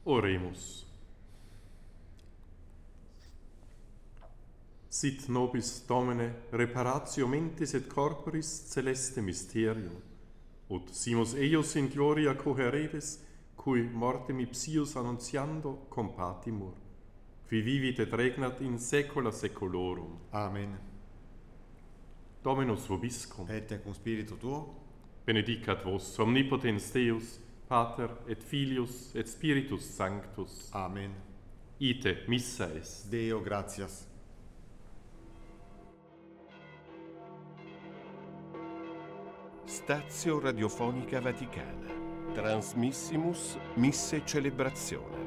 Oremus. Sit nobis Domine reparatio mentis et corporis celeste mysterium, ut simus eius in gloria coheredes, cui mortem ipsius annuntiando compatimur, qui vivit et regnat in saecula saeculorum. Amen. Dominus vobiscum. Et cum spiritu tuo, Benedicat vos omnipotens Deus, Pater et Filius et Spiritus Sanctus. Amen. Ite missa est. Deo gratias. Stazio Radiofonica Vaticana. Transmissimus Misse Celebrazione.